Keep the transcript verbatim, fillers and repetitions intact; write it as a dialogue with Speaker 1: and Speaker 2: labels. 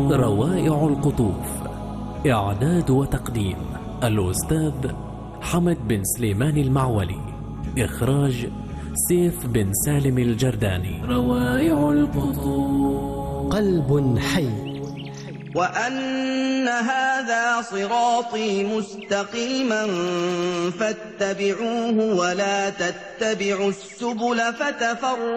Speaker 1: روائع القطوف. إعداد وتقديم الأستاذ حمد بن سليمان المعولي. إخراج سيف بن سالم الجرداني. روائع القطوف.
Speaker 2: قلب حي.
Speaker 3: وأن هذا صراطي مستقيما فاتبعوه ولا تتبعوا السبل فتفرق